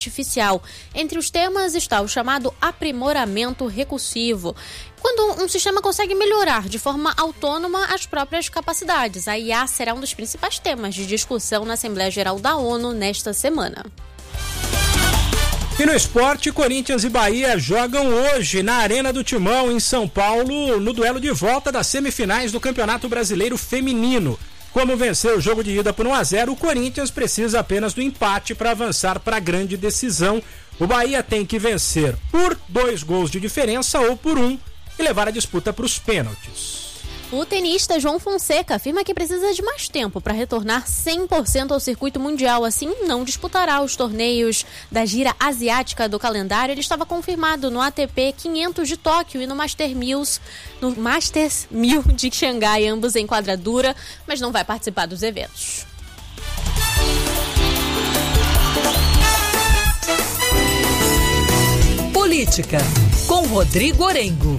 artificial. Entre os temas está o chamado aprimoramento recursivo, quando um sistema consegue melhorar de forma autônoma as próprias capacidades. A IA será um dos principais temas de discussão na Assembleia Geral da ONU nesta semana. E no esporte, Corinthians e Bahia jogam hoje na Arena do Timão, em São Paulo, no duelo de volta das semifinais do Campeonato Brasileiro Feminino. Como venceu o jogo de ida por 1-0, o Corinthians precisa apenas do empate para avançar para a grande decisão. O Bahia tem que vencer por 2 gols de diferença ou por 1 e levar a disputa para os pênaltis. O tenista João Fonseca afirma que precisa de mais tempo para retornar 100% ao circuito mundial, assim não disputará os torneios da gira asiática do calendário. Ele estava confirmado no ATP 500 de Tóquio e no Masters 1000 de Xangai, ambos em quadradura, mas não vai participar dos eventos. Política, com Rodrigo Orengo.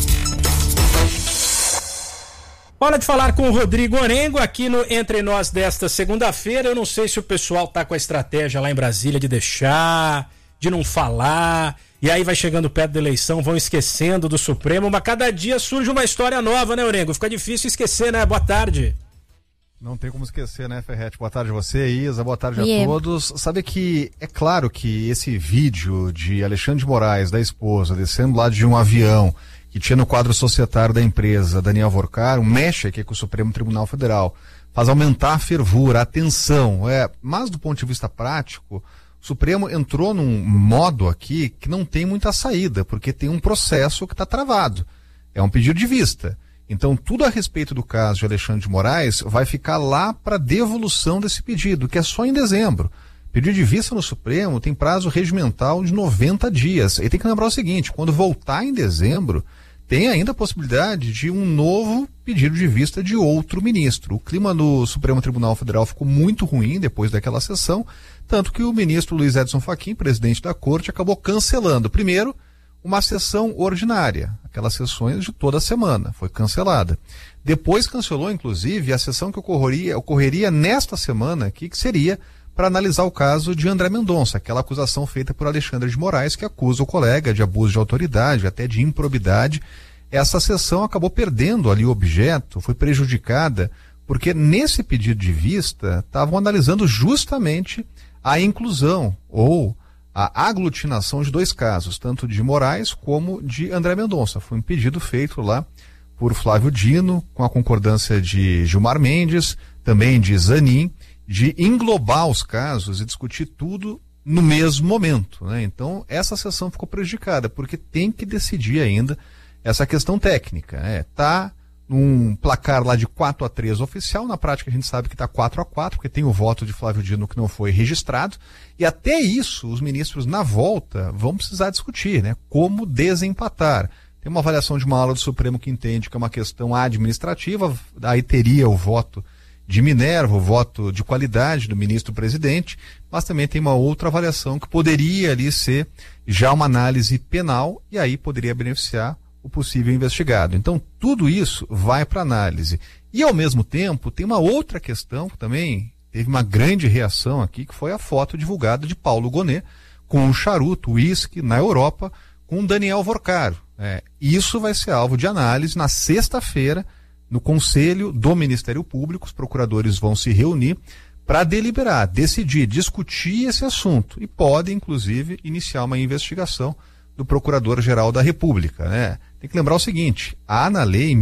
Hora de falar com o Rodrigo Orengo aqui no Entre Nós desta segunda-feira. Eu não sei se o pessoal tá com a estratégia lá em Brasília de deixar, de não falar, e aí vai chegando perto da eleição, vão esquecendo do Supremo, mas cada dia surge uma história nova, né, Orengo? Fica difícil esquecer, né? Boa tarde. Não tem como esquecer, né, Ferretti? Boa tarde a você, Isa, boa tarde a todos. Sabe que é claro que esse vídeo de Alexandre de Moraes, da esposa, descendo lá de um avião que tinha no quadro societário da empresa Daniel Vorcar, mexe aqui com o Supremo Tribunal Federal, faz aumentar a fervura, a tensão. Mas do ponto de vista prático, o Supremo entrou num modo aqui que não tem muita saída, porque tem um processo que está travado. É um pedido de vista. Então, tudo a respeito do caso de Alexandre de Moraes vai ficar lá para devolução desse pedido, que é só em dezembro. Pedido de vista no Supremo tem prazo regimental de 90 dias. E tem que lembrar o seguinte, quando voltar em dezembro, tem ainda a possibilidade de um novo pedido de vista de outro ministro. O clima no Supremo Tribunal Federal ficou muito ruim depois daquela sessão, tanto que o ministro Luiz Edson Fachin, presidente da Corte, acabou cancelando, primeiro, uma sessão ordinária, aquelas sessões de toda semana, foi cancelada. Depois cancelou, inclusive, a sessão que ocorreria nesta semana aqui, que seria para analisar o caso de André Mendonça, aquela acusação feita por Alexandre de Moraes, que acusa o colega de abuso de autoridade, até de improbidade. Essa sessão acabou perdendo ali o objeto, foi prejudicada, porque nesse pedido de vista estavam analisando justamente a inclusão ou a aglutinação de 2 casos, tanto de Moraes como de André Mendonça. Foi um pedido feito lá por Flávio Dino, com a concordância de Gilmar Mendes, também de Zanin, de englobar os casos e discutir tudo no mesmo momento, né? Então, essa sessão ficou prejudicada, porque tem que decidir ainda essa questão técnica, né? Tá num placar lá de 4-3 oficial, na prática a gente sabe que está 4-4, porque tem o voto de Flávio Dino que não foi registrado, e até isso os ministros na volta vão precisar discutir, né? Como desempatar. Tem uma avaliação de uma ala do Supremo que entende que é uma questão administrativa, aí teria o voto de Minerva, o voto de qualidade do ministro-presidente, mas também tem uma outra avaliação que poderia ali ser já uma análise penal e aí poderia beneficiar o possível investigado. Então, tudo isso vai para análise. E, ao mesmo tempo, tem uma outra questão que também teve uma grande reação aqui, que foi a foto divulgada de Paulo Gonet com um charuto, uísque, na Europa, com Daniel Vorcar. Isso vai ser alvo de análise na sexta-feira, no Conselho do Ministério Público. Os procuradores vão se reunir para deliberar, decidir, discutir esse assunto e pode, inclusive, iniciar uma investigação do Procurador-Geral da República, né? Tem que lembrar o seguinte, há na lei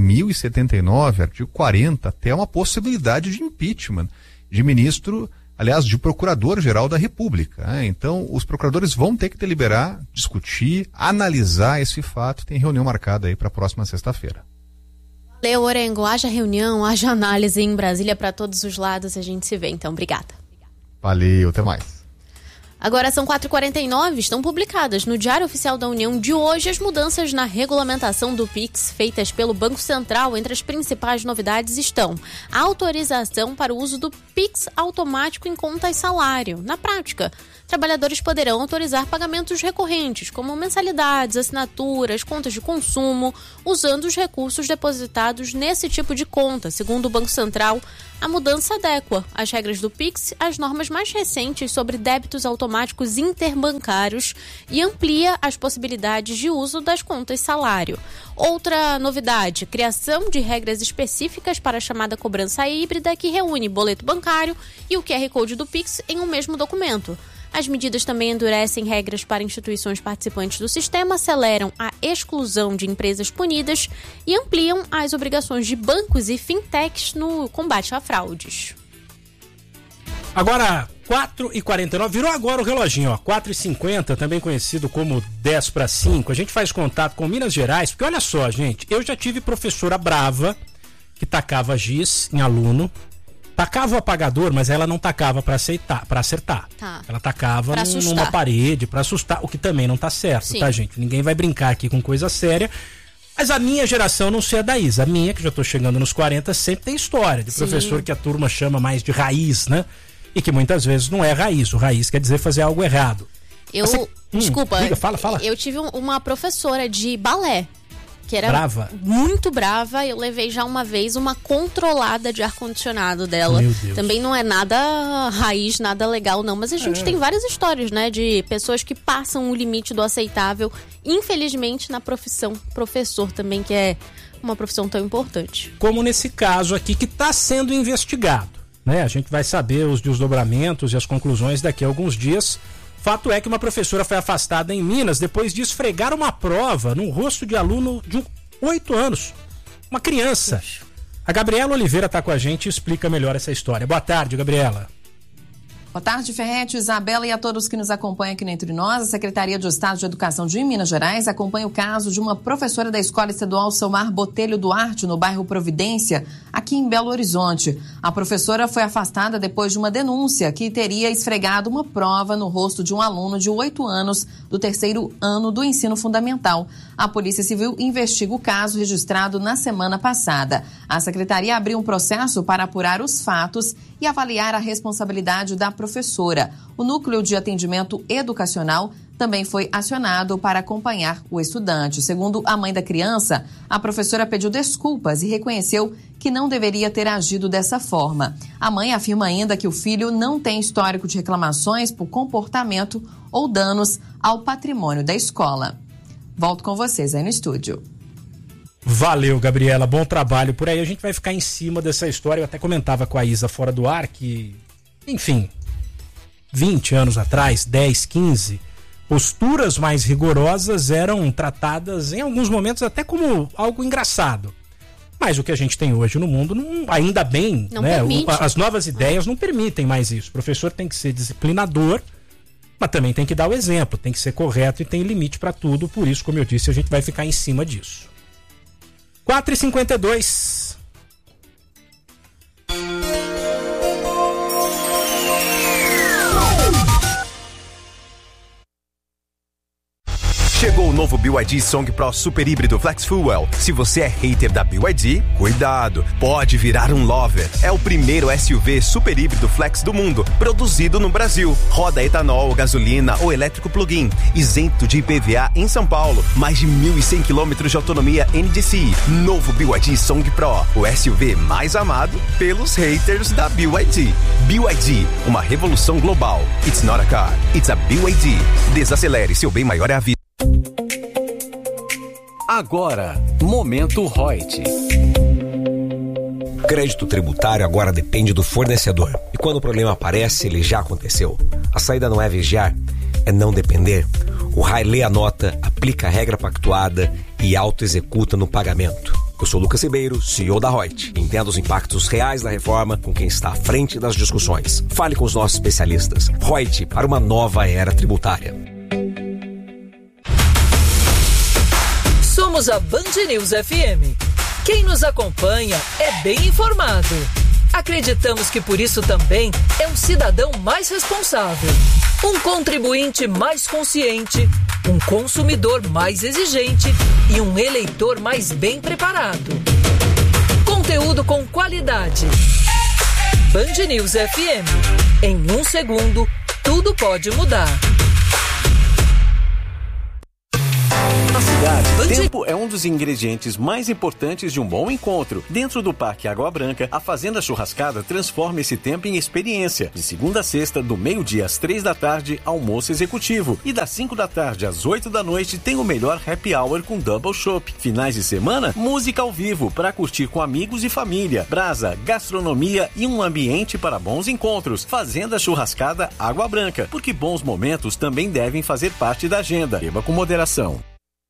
1079, artigo 40, até uma possibilidade de impeachment de ministro, aliás, de Procurador-Geral da República, né? Então, os procuradores vão ter que deliberar, discutir, analisar esse fato. Tem reunião marcada aí para a próxima sexta-feira. Valeu, Orengo. Haja reunião, haja análise em Brasília para todos os lados. A gente se vê, então. Obrigada. Valeu, até mais. Agora são 4h49, estão publicadas no Diário Oficial da União de hoje as mudanças na regulamentação do Pix feitas pelo Banco Central. Entre as principais novidades estão a autorização para o uso do Pix automático em conta e salário. Na prática, trabalhadores poderão autorizar pagamentos recorrentes, como mensalidades, assinaturas, contas de consumo, usando os recursos depositados nesse tipo de conta. Segundo o Banco Central, a mudança adequa as regras do Pix às normas mais recentes sobre débitos automáticos automáticos interbancários e amplia as possibilidades de uso das contas salário. Outra novidade, criação de regras específicas para a chamada cobrança híbrida, que reúne boleto bancário e o QR Code do Pix em um mesmo documento. As medidas também endurecem regras para instituições participantes do sistema, aceleram a exclusão de empresas punidas e ampliam as obrigações de bancos e fintechs no combate a fraudes. Agora, 4h49, virou agora o reloginho, ó, 4h50, também conhecido como 10 para 5. A gente faz contato com Minas Gerais, porque olha só, gente, eu já tive professora brava que tacava giz em aluno. Tacava o apagador, mas ela não tacava para acertar. Tá. Ela tacava numa parede para assustar, o que também não tá certo, sim, tá, gente? Ninguém vai brincar aqui com coisa séria. Mas a minha geração, não sei a da Isa, a minha, que já tô chegando nos 40, sempre tem história de professor que a turma chama mais de raiz, né? E que muitas vezes não é raiz. O raiz quer dizer fazer algo errado. Desculpa, diga, fala. Eu tive uma professora de balé que era brava, muito brava. Eu levei já uma vez uma controlada de ar-condicionado dela. Meu Deus. Também não é nada raiz, nada legal não, mas a gente tem várias histórias, né, de pessoas que passam o limite do aceitável, infelizmente, na profissão professor também, que é uma profissão tão importante. Como nesse caso aqui, que está sendo investigado, né? A gente vai saber os desdobramentos e as conclusões daqui a alguns dias. Fato é que uma professora foi afastada em Minas depois de esfregar uma prova no rosto de aluno de 8 anos. Uma criança. A Gabriela Oliveira está com a gente e explica melhor essa história. Boa tarde, Gabriela. Boa tarde, Ferretti, Isabela e a todos que nos acompanham aqui no Entre Nós. A Secretaria de Estado de Educação de Minas Gerais acompanha o caso de uma professora da Escola Estadual Selmar Botelho Duarte, no bairro Providência, aqui em Belo Horizonte. A professora foi afastada depois de uma denúncia que teria esfregado uma prova no rosto de um aluno de 8 anos do 3º ano do ensino fundamental. A Polícia Civil investiga o caso registrado na semana passada. A Secretaria abriu um processo para apurar os fatos e avaliar a responsabilidade da professora. O Núcleo de Atendimento Educacional também foi acionado para acompanhar o estudante. Segundo a mãe da criança, a professora pediu desculpas e reconheceu que não deveria ter agido dessa forma. A mãe afirma ainda que o filho não tem histórico de reclamações por comportamento ou danos ao patrimônio da escola. Volto com vocês aí no estúdio. Valeu, Gabriela, bom trabalho por aí. A gente vai ficar em cima dessa história. Eu até comentava com a Isa fora do ar que, enfim, 20 anos atrás, 10, 15, posturas mais rigorosas eram tratadas em alguns momentos até como algo engraçado. Mas o que a gente tem hoje no mundo, ainda bem, não, né? Permite. As novas ideias não permitem mais isso. O professor tem que ser disciplinador, mas também tem que dar o exemplo, tem que ser correto e tem limite para tudo. Por isso, como eu disse, a gente vai ficar em cima disso. 4h52. Chegou o novo BYD Song Pro Super Híbrido Flex Fuel. Se você é hater da BYD, cuidado, pode virar um lover. É o primeiro SUV super híbrido flex do mundo, produzido no Brasil. Roda etanol, gasolina ou elétrico plug-in, isento de IPVA em São Paulo. Mais de 1.100 km de autonomia NDCi. Novo BYD Song Pro, o SUV mais amado pelos haters da BYD. BYD, uma revolução global. It's not a car, it's a BYD. Desacelere, seu bem maior é a vida. Agora, Momento Reut. Crédito tributário agora depende do fornecedor. E quando o problema aparece, ele já aconteceu. A saída não é vigiar, é não depender. O RAI lê a nota, aplica a regra pactuada e auto-executa no pagamento. Eu sou Lucas Ribeiro, CEO da Reut. Entenda os impactos reais da reforma com quem está à frente das discussões. Fale com os nossos especialistas. Reut, para uma nova era tributária. Somos a Band News FM. Quem nos acompanha é bem informado. Acreditamos que por isso também é um cidadão mais responsável, um contribuinte mais consciente, um consumidor mais exigente e um eleitor mais bem preparado. Conteúdo com qualidade. Band News FM. Em 1 segundo, tudo pode mudar. Na cidade, tempo é um dos ingredientes mais importantes de um bom encontro. Dentro do Parque Água Branca, a Fazenda Churrascada transforma esse tempo em experiência. De segunda a sexta, do meio-dia às 3 da tarde, almoço executivo. E das 5 da tarde às 8 da noite tem o melhor happy hour com double chopp. Finais de semana, música ao vivo para curtir com amigos e família. Brasa, gastronomia e um ambiente para bons encontros. Fazenda Churrascada Água Branca, porque bons momentos também devem fazer parte da agenda. Beba com moderação.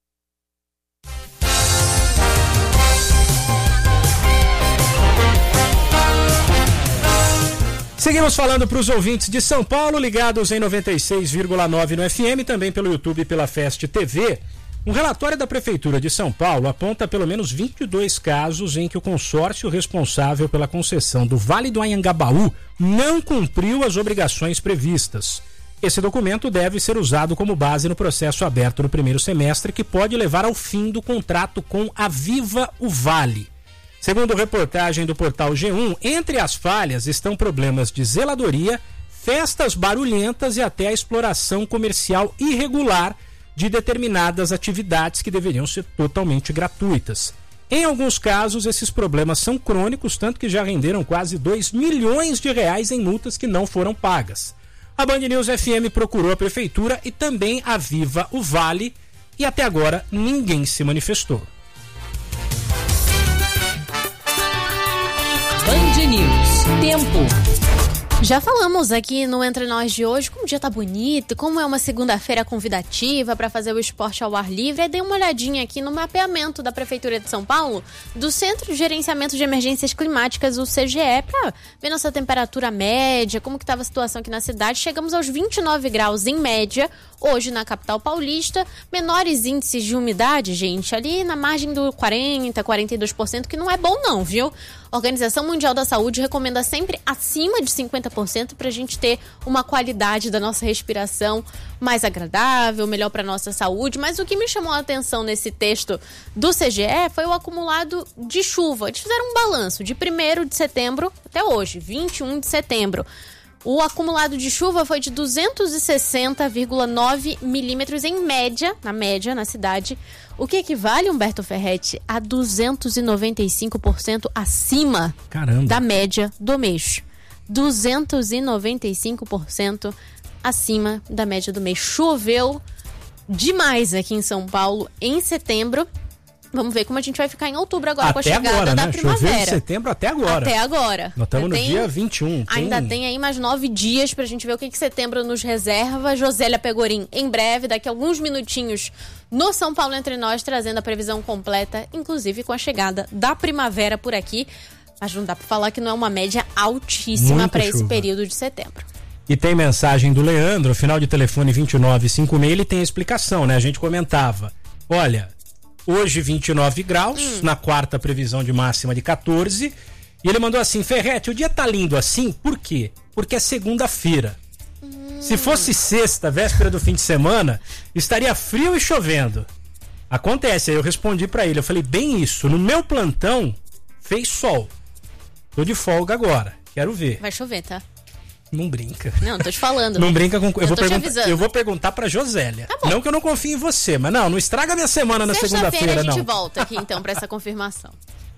Seguimos falando para os ouvintes de São Paulo, ligados em 96,9 no FM, também pelo YouTube e pela Fest TV. Um relatório da Prefeitura de São Paulo aponta pelo menos 22 casos em que o consórcio responsável pela concessão do Vale do Anhangabaú não cumpriu as obrigações previstas. Esse documento deve ser usado como base no processo aberto no primeiro semestre, que pode levar ao fim do contrato com a Viva o Vale. Segundo reportagem do portal G1, entre as falhas estão problemas de zeladoria, festas barulhentas e até a exploração comercial irregular de determinadas atividades que deveriam ser totalmente gratuitas. Em alguns casos, esses problemas são crônicos, tanto que já renderam quase R$2 milhões em multas que não foram pagas. A Band News FM procurou a Prefeitura e também a Viva o Vale, e até agora ninguém se manifestou. Band News. Tempo. Já falamos aqui no Entre Nós de hoje como o dia tá bonito, como é uma segunda-feira convidativa para fazer o esporte ao ar livre. Aí dei uma olhadinha aqui no mapeamento da Prefeitura de São Paulo, do Centro de Gerenciamento de Emergências Climáticas, o CGE, para ver nossa temperatura média, como que estava a situação aqui na cidade. Chegamos aos 29 graus em média, hoje na capital paulista. Menores índices de umidade, gente, ali na margem do 40%, 42%, que não é bom não, viu? A Organização Mundial da Saúde recomenda sempre acima de 50% para a gente ter uma qualidade da nossa respiração mais agradável, melhor para a nossa saúde. Mas o que me chamou a atenção nesse texto do CGE foi o acumulado de chuva. Eles fizeram um balanço de 1º de setembro até hoje, 21 de setembro. O acumulado de chuva foi de 260,9 milímetros em média, na cidade, o que equivale, Humberto Ferretti, a 295% acima da média do mês. 295% acima da média do mês. Choveu demais aqui em São Paulo em setembro. Vamos ver como a gente vai ficar em outubro agora, até com a chegada agora, da né? primavera. Choveu em setembro até agora. Até agora. Nós estamos no dia 21. Ainda tem aí mais 9 dias pra gente ver o que setembro nos reserva. Josélia Pegorim, em breve, daqui a alguns minutinhos, no São Paulo Entre Nós, trazendo a previsão completa, inclusive com a chegada da primavera por aqui. Mas não dá pra falar que não é uma média altíssima para esse período de setembro. E tem mensagem do Leandro, final de telefone 2956, ele tem a explicação, né? A gente comentava, olha, hoje 29 graus, na quarta previsão de máxima de 14, e ele mandou assim, Ferretti, o dia tá lindo assim, por quê? Porque é segunda-feira. Se fosse sexta, véspera do fim de semana, estaria frio e chovendo. Acontece, aí eu respondi pra ele, eu falei, bem isso, no meu plantão fez sol. Tô de folga agora, quero ver. Vai chover, tá? Não brinca. Não, tô te falando. Não brinca com... Eu vou perguntar pra Josélia. Tá bom. Não que eu não confie em você, mas não estraga minha semana na segunda-feira, não. A gente volta aqui então pra essa confirmação.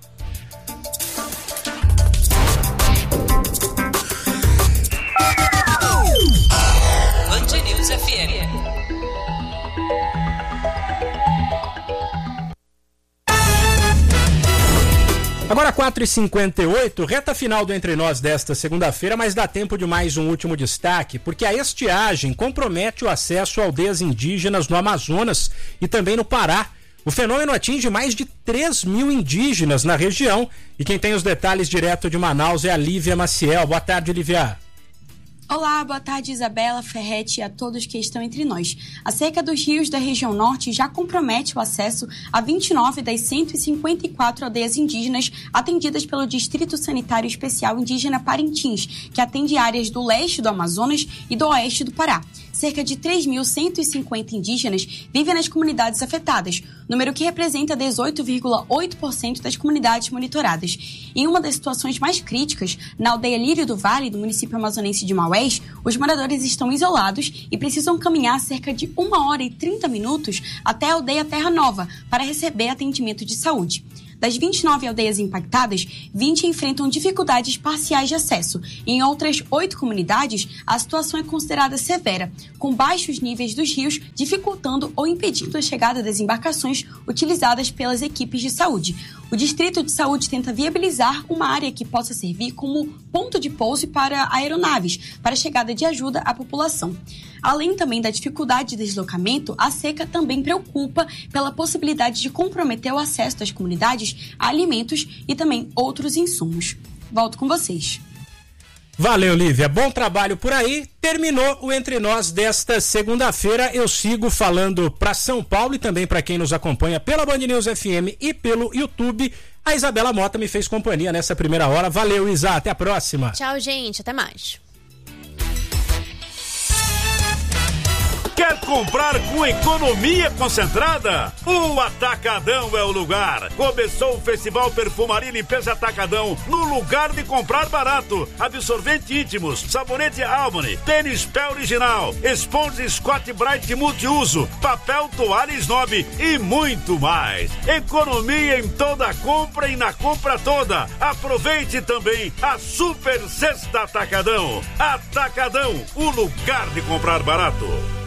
Band News FM. Agora 4h58, reta final do Entre Nós desta segunda-feira, mas dá tempo de mais um último destaque, porque a estiagem compromete o acesso a aldeias indígenas no Amazonas e também no Pará. O fenômeno atinge mais de 3 mil indígenas na região e quem tem os detalhes direto de Manaus é a Lívia Maciel. Boa tarde, Lívia. Olá, boa tarde, Isabela, Ferretti e a todos que estão entre nós. A seca dos rios da região norte já compromete o acesso a 29 das 154 aldeias indígenas atendidas pelo Distrito Sanitário Especial Indígena Parintins, que atende áreas do leste do Amazonas e do oeste do Pará. Cerca de 3.150 indígenas vivem nas comunidades afetadas, número que representa 18,8% das comunidades monitoradas. Em uma das situações mais críticas, na aldeia Lírio do Vale, do município amazonense de Maués, pés, os moradores estão isolados e precisam caminhar cerca de 1 hora e 30 minutos até a aldeia Terra Nova para receber atendimento de saúde. Das 29 aldeias impactadas, 20 enfrentam dificuldades parciais de acesso. Em outras 8 comunidades, a situação é considerada severa, com baixos níveis dos rios dificultando ou impedindo a chegada das embarcações utilizadas pelas equipes de saúde. O Distrito de Saúde tenta viabilizar uma área que possa servir como ponto de pouso para aeronaves, para a chegada de ajuda à população. Além também da dificuldade de deslocamento, a seca também preocupa pela possibilidade de comprometer o acesso das comunidades a alimentos e também outros insumos. Volto com vocês. Valeu, Lívia. Bom trabalho por aí. Terminou o Entre Nós desta segunda-feira. Eu sigo falando para São Paulo e também para quem nos acompanha pela Band News FM e pelo YouTube. A Isabela Mota me fez companhia nessa primeira hora. Valeu, Isa. Até a próxima. Tchau, gente. Até mais. Quer comprar com economia concentrada? O Atacadão é o lugar. Começou o Festival Perfumaria e Limpeza Atacadão no lugar de comprar barato. Absorvente íntimos, sabonete Albany, tênis pé original, esponja Scott Bright multiuso, papel toalha Snob e muito mais. Economia em toda a compra e na compra toda. Aproveite também a Super Sexta Atacadão. Atacadão, o lugar de comprar barato.